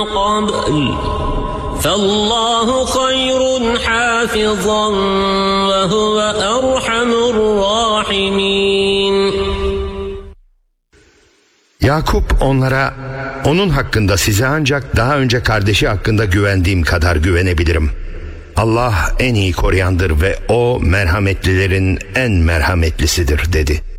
قبل فالله خير حافظا وهو أرحم الراحمين. Yakup onlara, onun hakkında size ancak daha önce kardeşi hakkında güvendiğim kadar güvenebilirim. Allah en iyi koruyandır ve o merhametlilerin en merhametlisidir dedi.